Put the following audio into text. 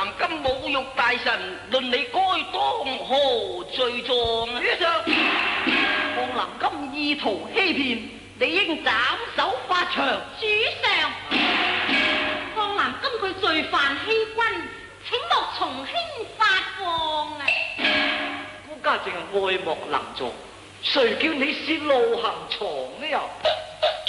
南金侮辱大臣，論你該當何罪狀啊？主上，方南金意圖欺騙，你應斬首發場。 主上，方南金佢罪犯欺君，請莫從輕發放啊！ 孤家淨係愛莫能助，誰叫你泄露行藏呢？又